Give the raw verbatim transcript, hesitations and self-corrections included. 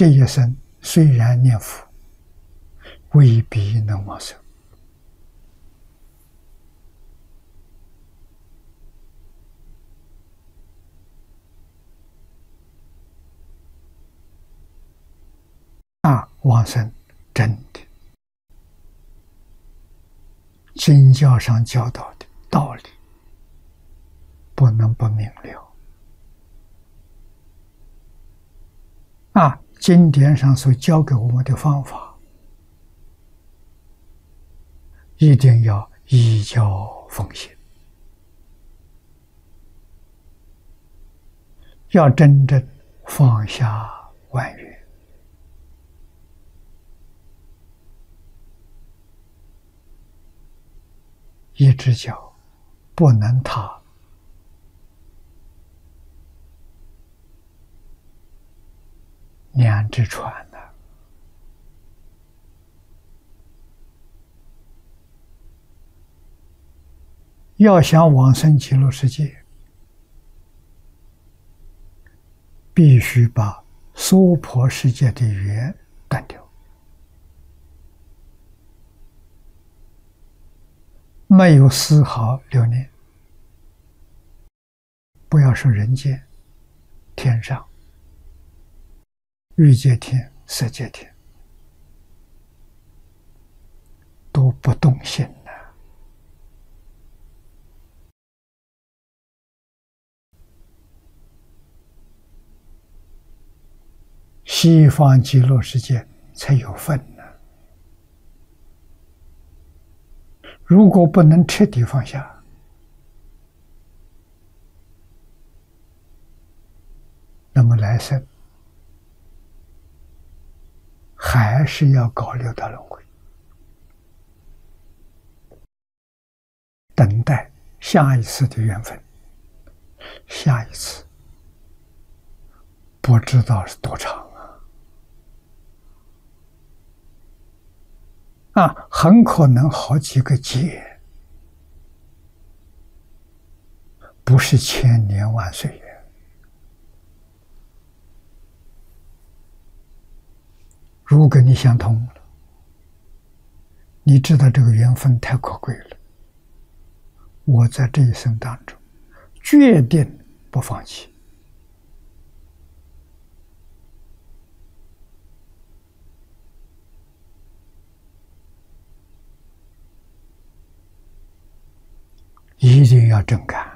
这一生虽然念佛，未必能往生。啊，往生真的，经教上教导的道理，不能不明了。啊，经典上所教给我们的方法，一定要依教奉行，要真正放下万缘。一只脚不能踏，两只船呢、啊？要想往生极乐世界，必须把娑婆世界的缘断掉。没有丝毫留念，不要说人间、天上、欲界天、色界天，都不动心了。西方极乐世界才有份呢。如果不能彻底放下，那么来生还是要搞六道轮回，等待下一次的缘分。下一次不知道是多长啊！啊，很可能好几个劫，不是千年万岁呀。如果你想通了，你知道这个缘分太可贵了，我在这一生当中决定不放弃。一定要真干。